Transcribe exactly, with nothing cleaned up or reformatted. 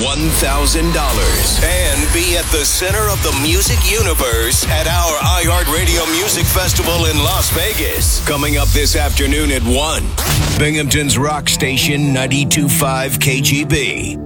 one thousand dollars and be at the center of the music universe at our iHeartRadio Music Festival in Las Vegas. Coming up this afternoon at one. Binghamton's rock station ninety-two point five K G B.